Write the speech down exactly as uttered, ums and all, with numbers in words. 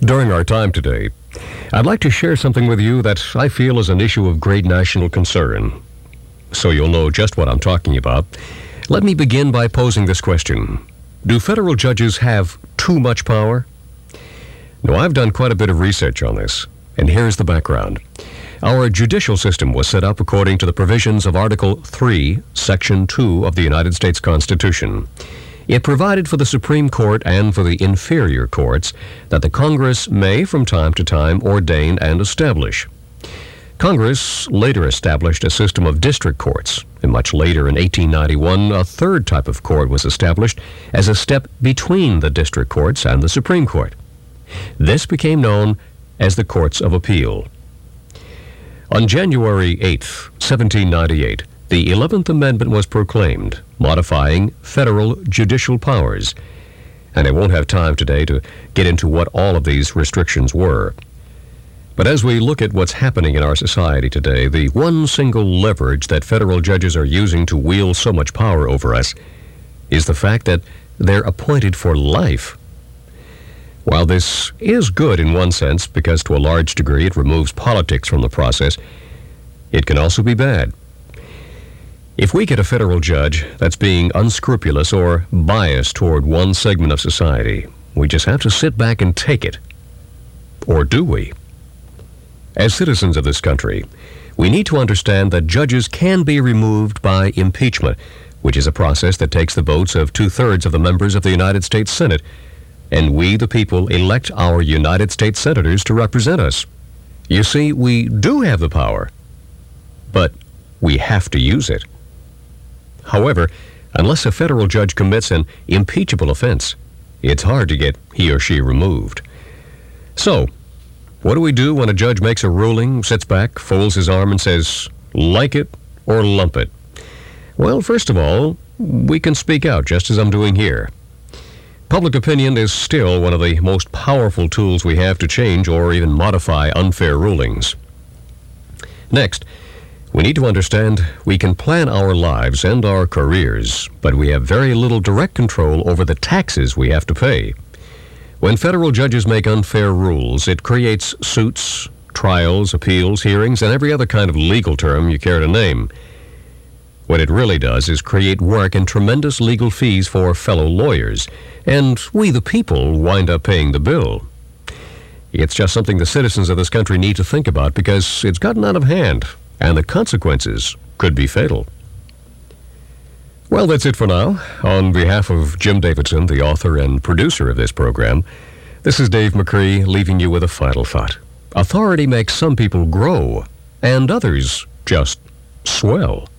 During our time today, I'd like to share something with you that I feel is an issue of great national concern. So you'll know just what I'm talking about, let me begin by posing this question. Do federal judges have too much power? Now, I've done quite a bit of research on this, and here's the background. Our judicial system was set up according to the provisions of Article three, Section two of the United States Constitution. It provided for the Supreme Court and for the inferior courts that the Congress may, from time to time, ordain and establish. Congress later established a system of district courts, and much later in eighteen ninety-one, a third type of court was established as a step between the district courts and the Supreme Court. This became known as the Courts of Appeal. On January eighth, seventeen ninety-eight, the eleventh Amendment was proclaimed, modifying federal judicial powers. And I won't have time today to get into what all of these restrictions were. But as we look at what's happening in our society today, the one single leverage that federal judges are using to wield so much power over us is the fact that they're appointed for life. While this is good in one sense, because to a large degree it removes politics from the process, it can also be bad. If we get a federal judge that's being unscrupulous or biased toward one segment of society, we just have to sit back and take it. Or do we? As citizens of this country, we need to understand that judges can be removed by impeachment, which is a process that takes the votes of two-thirds of the members of the United States Senate, and we, the people, elect our United States senators to represent us. You see, we do have the power, but we have to use it. However, unless a federal judge commits an impeachable offense, it's hard to get he or she removed. So, what do we do when a judge makes a ruling, sits back, folds his arm, and says, like it or lump it? Well, first of all, we can speak out, just as I'm doing here. Public opinion is still one of the most powerful tools we have to change or even modify unfair rulings. Next, we need to understand we can plan our lives and our careers, but we have very little direct control over the taxes we have to pay. When federal judges make unfair rules, it creates suits, trials, appeals, hearings, and every other kind of legal term you care to name. What it really does is create work and tremendous legal fees for fellow lawyers, and we the people wind up paying the bill. It's just something the citizens of this country need to think about because it's gotten out of hand, and the consequences could be fatal. Well, that's it for now. On behalf of Jim Davidson, the author and producer of this program, this is Dave McCree leaving you with a final thought. Authority makes some people grow, and others just swell.